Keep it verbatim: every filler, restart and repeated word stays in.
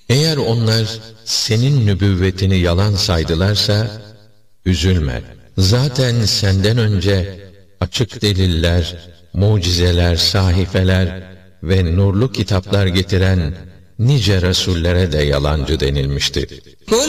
Eğer onlar senin nübüvvetini yalan saydılarsa, üzülme. Zaten senden önce açık deliller, mucizeler, sahifeler ve nurlu kitaplar getiren nice Resullere de yalancı denilmişti.